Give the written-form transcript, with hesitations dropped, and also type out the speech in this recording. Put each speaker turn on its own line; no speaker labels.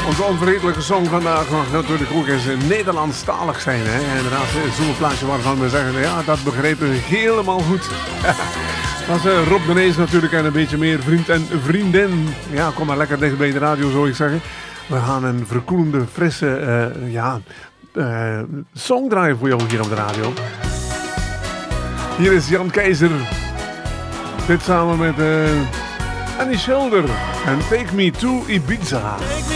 Onze onvergetelijke song vandaag mag natuurlijk ook eens Nederlandstalig zijn. Hè? Inderdaad, zo'n plaatje waarvan we zeggen, ja, dat begrijpen we helemaal goed. Dat is Rob de Nees natuurlijk en een beetje meer vriend en vriendin. Ja, kom maar lekker dicht bij de radio, zou ik zeggen. We gaan een verkoelende, frisse song draaien voor jou hier op de radio. Hier is Jan Keizer. Dit samen met Annie Schilder en Take Me to Ibiza.